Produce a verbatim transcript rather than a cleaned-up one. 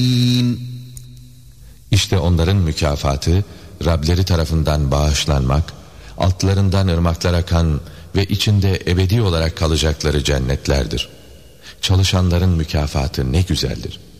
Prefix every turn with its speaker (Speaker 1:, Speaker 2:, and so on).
Speaker 1: İşte onların mükafatı Rableri tarafından bağışlanmak, altlarından ırmaklar akan ve içinde ebedi olarak kalacakları cennetlerdir. Çalışanların mükafatı ne güzeldir.